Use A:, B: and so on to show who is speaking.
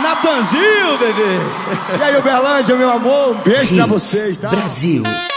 A: Natanzinho, bebê.
B: E aí, Uberlândia, meu amor, um beijo pra vocês, tá?
C: Brasil.